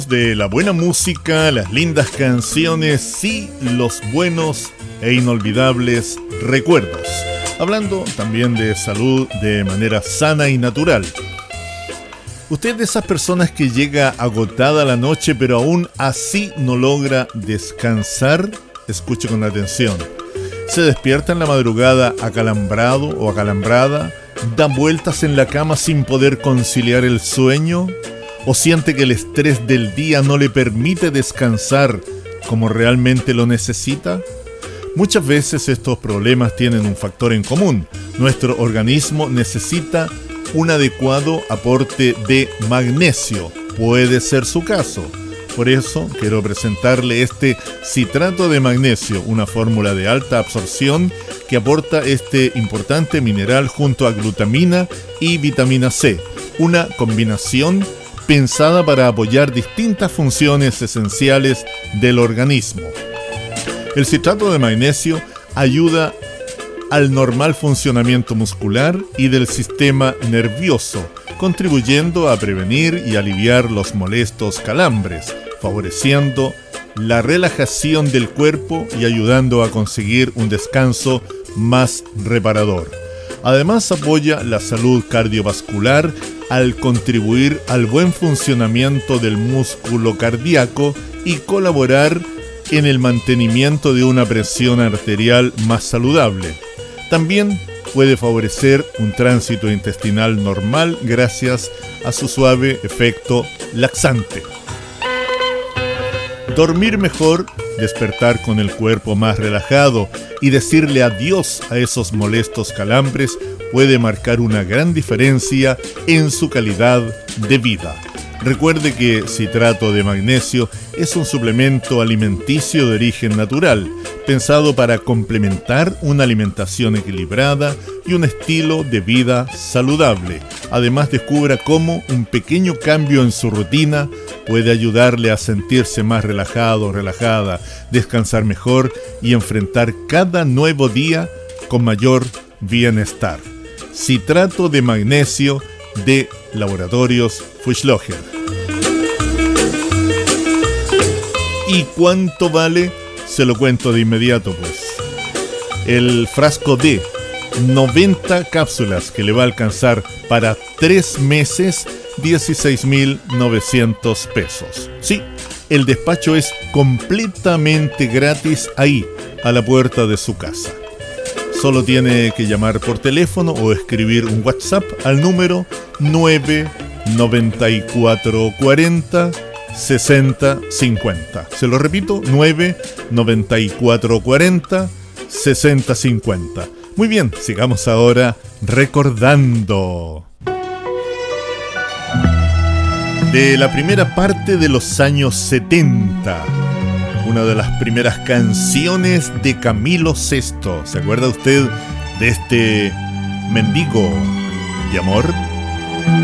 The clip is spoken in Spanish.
De la buena música, las lindas canciones y los buenos e inolvidables recuerdos. Hablando también de salud de manera sana y natural. Usted de esas personas que llega agotada la noche pero aún así no logra descansar, escuche con atención. Se despierta en la madrugada acalambrado o acalambrada, da vueltas en la cama sin poder conciliar el sueño, o siente que el estrés del día no le permite descansar como realmente lo necesita. Muchas veces estos problemas tienen un factor en común. Nuestro organismo necesita un adecuado aporte de magnesio. Puede ser su caso. Por eso quiero presentarle este citrato de magnesio, una fórmula de alta absorción que aporta este importante mineral junto a glutamina y vitamina C. Una combinación pensada para apoyar distintas funciones esenciales del organismo. El citrato de magnesio ayuda al normal funcionamiento muscular y del sistema nervioso, contribuyendo a prevenir y aliviar los molestos calambres, favoreciendo la relajación del cuerpo y ayudando a conseguir un descanso más reparador. Además, apoya la salud cardiovascular al contribuir al buen funcionamiento del músculo cardíaco y colaborar en el mantenimiento de una presión arterial más saludable. También puede favorecer un tránsito intestinal normal gracias a su suave efecto laxante. Dormir mejor, despertar con el cuerpo más relajado y decirle adiós a esos molestos calambres puede marcar una gran diferencia en su calidad de vida. Recuerde que citrato de magnesio es un suplemento alimenticio de origen natural, pensado para complementar una alimentación equilibrada y un estilo de vida saludable. Además, descubra cómo un pequeño cambio en su rutina puede ayudarle a sentirse más relajado, relajada, descansar mejor y enfrentar cada nuevo día con mayor bienestar. Citrato de magnesio de Laboratorios Fuchslocher. ¿Y cuánto vale? Se lo cuento de inmediato, pues. El frasco de 90 cápsulas que le va a alcanzar para 3 meses, 16.900 pesos. Sí, el despacho es completamente gratis ahí, a la puerta de su casa. Solo tiene que llamar por teléfono o escribir un WhatsApp al número 99440 6050. Se lo repito, 99440 6050. Muy bien, sigamos ahora recordando. De la primera parte de los años 70, una de las primeras canciones de Camilo Sesto. ¿Se acuerda usted de este mendigo de amor?